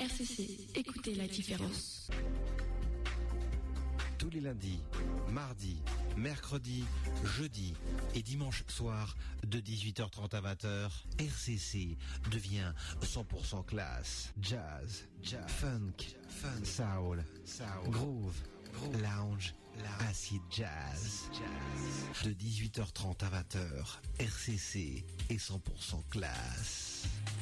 RCC, écoutez la différence. Tous les lundis, mardis, mercredis, jeudis et dimanche soir de 18h30 à 20h, RCC devient 100% classe, jazz, funk, soul, groove, lounge, acid jazz. De 18h30 à 20h, RCC est 100% classe.